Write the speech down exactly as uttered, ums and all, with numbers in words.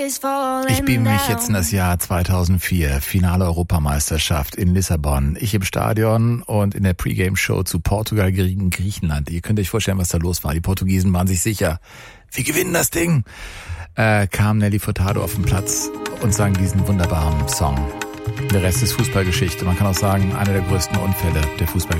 Ich beame mich jetzt in das Jahr zweitausendvier, Finale Europameisterschaft in Lissabon. Ich im Stadion und in der Pre-Game-Show zu Portugal gegen Griechenland. Ihr könnt euch vorstellen, was da los war. Die Portugiesen waren sich sicher, wir gewinnen das Ding. Äh, kam Nelly Furtado auf den Platz und sang diesen wunderbaren Song. Der Rest ist Fußballgeschichte. Man kann auch sagen, einer der größten Unfälle der Fußballgeschichte.